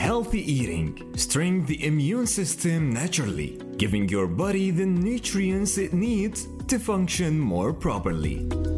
Healthy eating strengthens the immune system naturally, giving your body the nutrients it needs to function more properly.